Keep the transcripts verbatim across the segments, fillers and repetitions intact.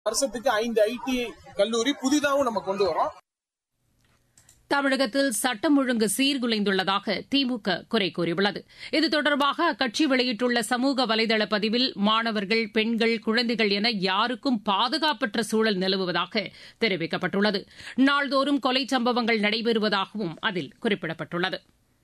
வருஷத்துக்கு ஐந்து ஐடி கல்லூரி புதிதாகவும் நம்ம கொண்டு வரோம். தமிழகத்தில் சட்டம் ஒழுங்கு சீர்குலைந்துள்ளதாக திமுக குறை கூறியுள்ளது. இது தொடர்பாக அக்கட்சி வெளியிட்டுள்ள சமூக வலைதள பதிவில் மாணவர்கள், பெண்கள், குழந்தைகள் என யாருக்கும் பாதுகாப்பற்ற சூழல் நிலவுவதாக தெரிவிக்கப்பட்டுள்ளது. நாள்தோறும் கொலை சம்பவங்கள் நடைபெறுவதாகவும் அதில் குறிப்பிடப்பட்டுள்ளது.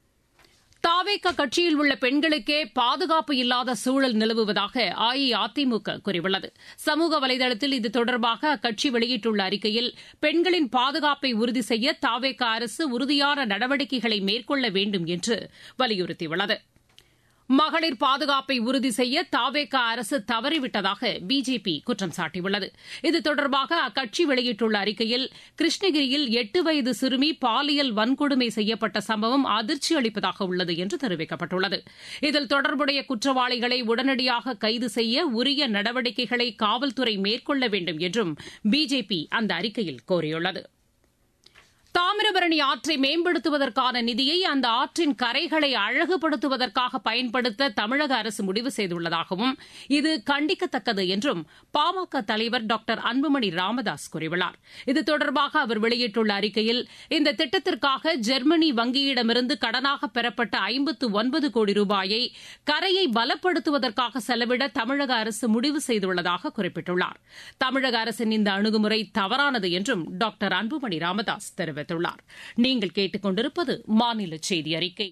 தாவேகா கட்சியில் உள்ள பெண்களுக்கே பாதுகாப்பு இல்லாத சூழல் நிலவுவதாக அஇஅதிமுக கூறியுள்ளது. சமூக வலைதளத்தில் இது தொடர்பாக அக்கட்சி வெளியிட்டுள்ள அறிக்கையில், பெண்களின் பாதுகாப்பை உறுதி செய்ய தாவேகா அரசு உறுதியான நடவடிக்கைகளை மேற்கொள்ள வேண்டும் என்று வலியுறுத்தியுள்ளது. மகளிர் பாதுகாப்பை உறுதி செய்ய தாவேகா அரசு தவறிவிட்டதாக பிஜேபி குற்றம் சாட்டியுள்ளது. இது தொடர்பாக அக்கட்சி வெளியிட்டுள்ள அறிக்கையில், கிருஷ்ணகிரியில் எட்டு வயது சிறுமி பாலியல் வன்கொடுமை செய்யப்பட்ட சம்பவம் அதிர்ச்சி அளிப்பதாக உள்ளது என்று தெரிவிக்கப்பட்டுள்ளது. இதில் தொடர்புடைய குற்றவாளிகளை உடனடியாக கைது செய்ய உரிய நடவடிக்கைகளை காவல்துறை மேற்கொள்ள வேண்டும் என்றும் பிஜேபி அந்த அறிக்கையில் கோரியுள்ளது. தாமிரபரணி ஆற்றை மேம்படுத்துவதற்கான நிதியை அந்த ஆற்றின் கரைகளை அழகுபடுத்துவதற்காக பயன்படுத்த தமிழக அரசு முடிவு செய்துள்ளதாகவும் இது கண்டிக்கத்தக்கது என்றும் பாமக தலைவர் டாக்டர் அன்புமணி ராமதாஸ் கூறியுள்ளார். இது தொடர்பாக அவர் வெளியிட்டுள்ள அறிக்கையில், இந்த திட்டத்திற்காக ஜெர்மனி வங்கியிடமிருந்து கடனாக பெறப்பட்ட ஐம்பத்து ஒன்பது கோடி ரூபாயை கரையை பலப்படுத்துவதற்காக செலவிட தமிழக அரசு முடிவு செய்துள்ளதாக குறிப்பிட்டுள்ளார். தமிழக அரசின் இந்த அணுகுமுறை தவறானது என்றும் டாக்டர் அன்புமணி ராமதாஸ் தெரிவித்தார். நீங்கள் கேட்டுக் கொண்டிருப்பது மாநில செய்தி அறிக்கை.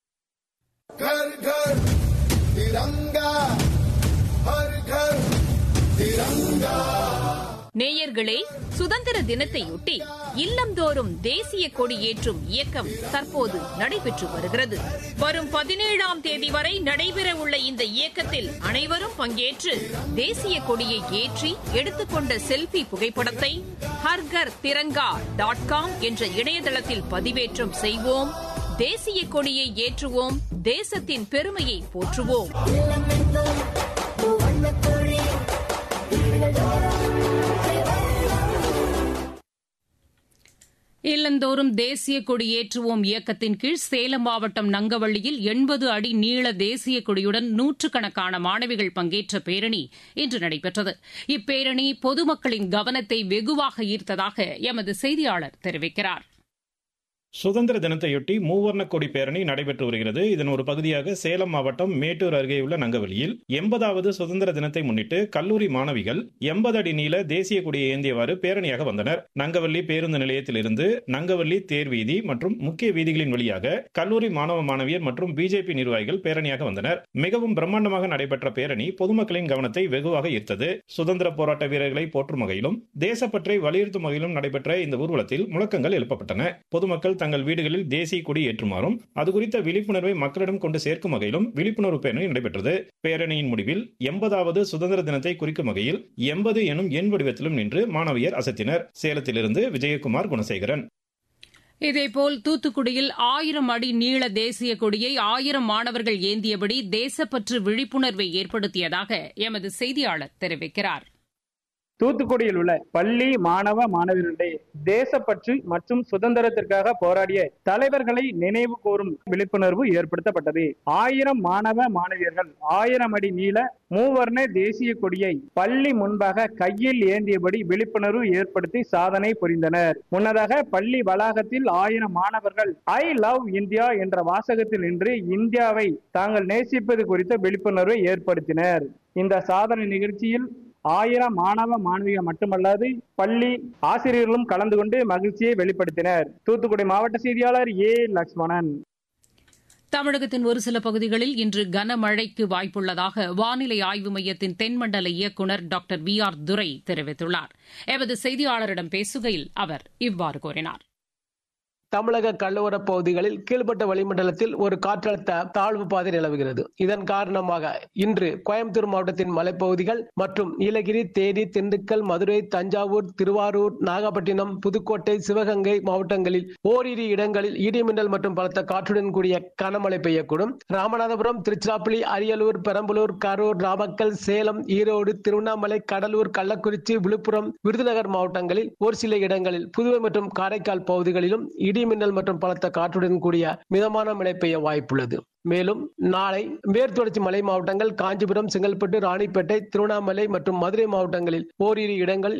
घर घर तिरंगा, हर घर तिरंगा. நேயர்களே, சுதந்திர தினத்தையொட்டி இல்லந்தோறும் தேசிய கொடி ஏற்றும் இயக்கம் தற்போது நடைபெற்று வருகிறது. வரும் பதினேழாம் தேதி வரை நடைபெறவுள்ள இந்த இயக்கத்தில் அனைவரும் பங்கேற்று தேசிய கொடியை ஏற்றி எடுத்துக்கொண்ட செல்பி புகைப்படத்தை ஹர்கர் திரங்கா டாட் காம் என்ற இணையதளத்தில் பதிவேற்றம் செய்வோம். தேசிய கொடியை ஏற்றுவோம். தேசத்தின் பெருமையை போற்றுவோம். இல்லந்தோறும் தேசிய கொடி ஏற்றுவோம் இயக்கத்தின் கீழ் சேலம் மாவட்டம் நங்கவள்ளியில் எண்பது அடி நீள தேசிய கொடியுடன் நூற்றுக்கணக்கான மாணவிகள் பங்கேற்ற பேரணி இன்று நடைபெற்றது. இப்பேரணி பொதுமக்களின் கவனத்தை வெகுவாக ஈர்த்ததாக எமது செய்தியாளர் தெரிவிக்கிறார். சுதந்திர தினத்தையொட்டி மூவர்ண கொடி பேரணி நடைபெற்று வருகிறது. இதன் ஒரு பகுதியாக சேலம் மாவட்டம் மேட்டூர் அருகேயுள்ள நங்கவள்ளியில் எண்பதாவது சுதந்திர தினத்தை முன்னிட்டு கல்லூரி மாணவிகள் எண்பது அடி நீள தேசிய கொடியை ஏந்தியவாறு பேரணியாக வந்தனர். நங்கவள்ளி பேருந்து நிலையத்திலிருந்து நங்கவள்ளி தேர்வீதி மற்றும் முக்கிய வீதிகளின் வழியாக கல்லூரி மாணவ மாணவியர் மற்றும் பிஜேபி நிர்வாகிகள் பேரணியாக வந்தனர். மிகவும் பிரம்மாண்டமாக நடைபெற்ற பேரணி பொதுமக்களின் கவனத்தை வெகுவாக ஈர்த்தது. சுதந்திர போராட்ட வீரர்களை போற்றும் வகையிலும் தேசப்பற்றை வலியுறுத்தும் வகையிலும் நடைபெற்ற இந்த ஊர்வலத்தில் முழக்கங்கள் எழுப்பப்பட்டன. பொதுமக்கள் தங்கள் வீடுகளில் தேசிய கொடி ஏற்றுமாறும் அது குறித்த விழிப்புணர்வை மக்களிடம் கொண்டு சேர்க்கும் வகையிலும் விழிப்புணர்வு பேரணி நடைபெற்றது. பேரணியின் முடிவில் எண்பதாவது சுதந்திர தினத்தை குறிக்கும் வகையில் எண்பது எனும் எண் வடிவத்திலும் நின்று மாணவியர் அசத்தினர். சேலத்திலிருந்து விஜயகுமார் குணசேகரன். இதேபோல் தூத்துக்குடியில் ஆயிரம் அடி நீள தேசிய கொடியை ஆயிரம் மாணவர்கள் ஏந்தியபடி தேசப்பற்று விழிப்புணர்வை ஏற்படுத்தியதாக எமது செய்தியாளர் தெரிவிக்கிறார். தூத்துக்குடியில் உள்ள பள்ளி மாணவ மாணவியர்களிடையே தேசப்பற்று மற்றும் சுதந்திரத்திற்காக போராடிய தலைவர்களை நினைவு கூறும் விழிப்புணர்வு ஏற்படுத்தப்பட்டது. ஆயிரம் மாணவ மாணவியர்கள் ஆயிரம் அடி நீள மூவர்ண தேசிய கொடியை பள்ளி முன்பாக கையில் ஏந்தியபடி விழிப்புணர்வு ஏற்படுத்தி சாதனை புரிந்தனர். முன்னதாக பள்ளி வளாகத்தில் ஆயிரம் மாணவர்கள் ஐ லவ் இந்தியா என்ற வாசகத்தில் நின்று இந்தியாவை தாங்கள் நேசிப்பது குறித்த விழிப்புணர்வை ஏற்படுத்தினர். இந்த சாதனை நிகழ்ச்சியில் ஆயிரம் மாணவ மாணவிகள் மட்டுமல்லாது பள்ளி ஆசிரியர்களும் கலந்து கொண்டு மகிழ்ச்சியை வெளிப்படுத்தினர். தூத்துக்குடி மாவட்ட செய்தியாளர் ஏ லட்சுமணன். தமிழகத்தின் ஒரு சில பகுதிகளில் இன்று கனமழைக்கு வாய்ப்புள்ளதாக வானிலை ஆய்வு மையத்தின் தென்மண்டல இயக்குநர் டாக்டர் வி ஆர் துரை தெரிவித்துள்ளார். எமது செய்தியாளரிடம் பேசுகையில் அவர் இவ்வாறு கூறினார். தமிழக கடலோரப் பகுதிகளில் கீழ்பட்ட வளிமண்டலத்தில் ஒரு காற்றழுத்த தாழ்வு பாதை நிலவுகிறது. இதன் காரணமாக இன்று கோயம்புத்தூர் மாவட்டத்தின் மலைப்பகுதிகள் மற்றும் நீலகிரி, தேனி, திண்டுக்கல், மதுரை, தஞ்சாவூர், திருவாரூர், நாகப்பட்டினம், புதுக்கோட்டை, சிவகங்கை மாவட்டங்களில் ஓரிரு இடங்களில் இடிமின்னல் மற்றும் பலத்த காற்றுடன் கூடிய கனமழை பெய்யக்கூடும். ராமநாதபுரம், திருச்சிராப்பள்ளி, அரியலூர், பெரம்பலூர், கரூர், நாமக்கல், சேலம், ஈரோடு, திருவண்ணாமலை, கடலூர், கள்ளக்குறிச்சி, விழுப்புரம், விருதுநகர் மாவட்டங்களில் ஒரு சில இடங்களில், புதுவை மற்றும் காரைக்கால் பகுதிகளிலும் இடி மின்னல் மற்றும் பலத்த காற்றுடன் கூடிய மிதமான மழை பெய்ய வாய்ப்புள்ளது. மேலும் நாளை மேற்கு தொடர்ச்சி மலை மாவட்டங்கள், காஞ்சிபுரம், செங்கல்பட்டு, ராணிப்பேட்டை, திருவண்ணாமலை மற்றும் மதுரை மாவட்டங்களில் ஓரிரு இடங்களில்